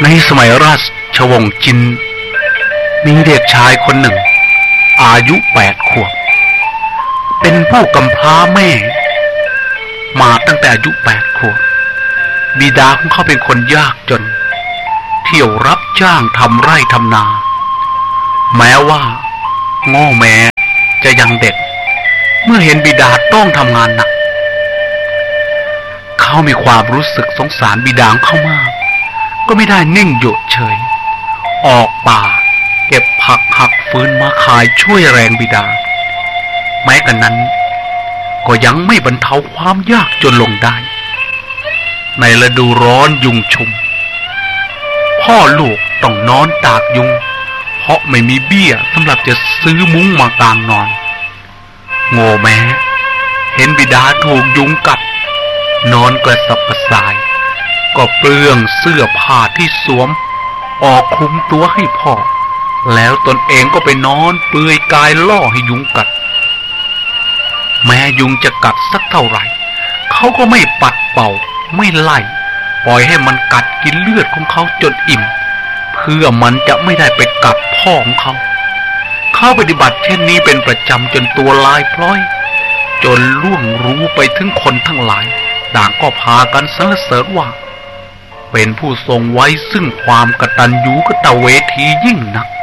ในสมัยราชวงศ์จินมีเด็กชายคนหนึ่งอายุ8 ขวบเป็นผู้กำพร้าแม่มาตั้งแต่อายุ8 ขวบบิดาของเขาเป็นคนยากจนเที่ยวรับจ้างทำไร่ทำนาแม้ว่าง้อแม่จะยังเด็กเมื่อเห็นบิดาต้องทำงานหนักเขามีความรู้สึกสงสารบิดาของเขามากก็ไม่ได้นิ่งอยู่เฉยออกป่าเก็บผักหักฟืนมาขายช่วยแรงบิดาแม้กระนั้นก็ยังไม่บรรเทาความยากจนลงได้ในฤดูร้อนยุงชุมพ่อลูกต้องนอนตากยุงเพราะไม่มีเบี้ยสำหรับจะซื้อมุ้งมากางนอนโง่แม้เห็นบิดาถูกยุงกัดนอนกระสับกระส่ายก็เปลื้องเสื้อผ้าที่สวมออกคลุมตัวให้พ่อแล้วตนเองก็ไปนอนเปลือยกายล่อให้ยุงกัดแม้ยุงจะกัดสักเท่าไหร่เขาก็ไม่ปัดเป่าไม่ไล่ปล่อยให้มันกัดกินเลือดของเขาจนอิ่มเพื่อมันจะไม่ได้ไปกัดพ่อของเขาปฏิบัติเช่นนี้เป็นประจำจนตัวลายพร้อยจนล่วงรู้ไปถึงคนทั้งหลายต่างก็พากันสรรเสริญว่าเป็นผู้ทรงไว้ซึ่งความกตัญญูกตเวทียิ่งนัก